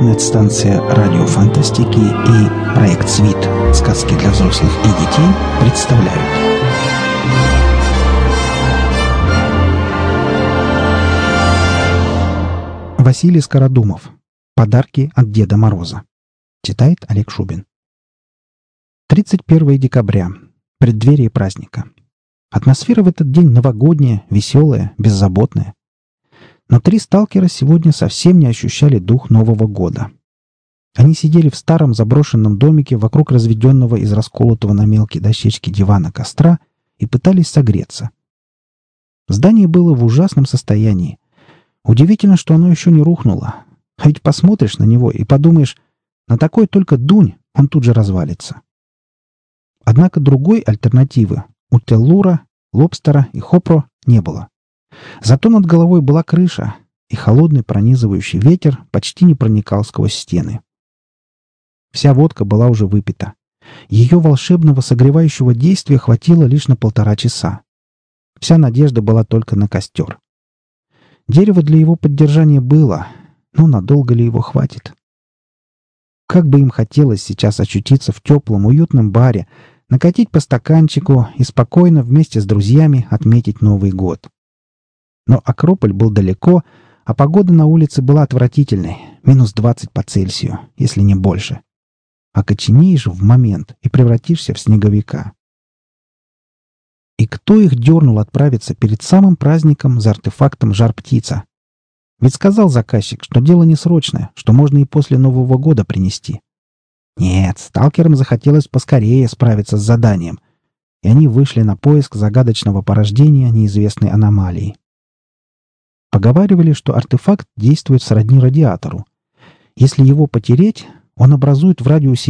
Интернет-станция радиофантастики и проект «Свит. Сказки для взрослых и детей» представляют. Василий Скородумов. Подарки от Деда Мороза. Читает Олег Шубин. 31 декабря. Преддверие праздника. Атмосфера в этот день новогодняя, веселая, беззаботная. Но три сталкера сегодня совсем не ощущали дух Нового года. Они сидели в старом заброшенном домике вокруг разведенного из расколотого на мелкие дощечки дивана костра и пытались согреться. Здание было в ужасном состоянии. Удивительно, что оно еще не рухнуло. А ведь посмотришь на него и подумаешь, на такой только дунь, он тут же развалится. Однако другой альтернативы у Теллура, Лобстера и Хопро не было. Зато над головой была крыша, и холодный пронизывающий ветер почти не проникал сквозь стены. Вся водка была уже выпита. Ее волшебного согревающего действия хватило лишь на 1,5 часа. Вся надежда была только на костер. Дерево для его поддержания было, но надолго ли его хватит? Как бы им хотелось сейчас очутиться в теплом, уютном баре, накатить по стаканчику и спокойно вместе с друзьями отметить Новый год. Но Акрополь был далеко, а погода на улице была отвратительной, -20 по Цельсию, если не больше. Окоченеешь в момент и превратишься в снеговика. И кто их дернул отправиться перед самым праздником за артефактом «Жар-птица»? Ведь сказал заказчик, что дело не срочное, что можно и после Нового года принести. Нет, сталкерам захотелось поскорее справиться с заданием, и они вышли на поиск загадочного порождения неизвестной аномалии. Поговаривали, что артефакт действует сродни радиатору. Если его потереть, он образует в радиусе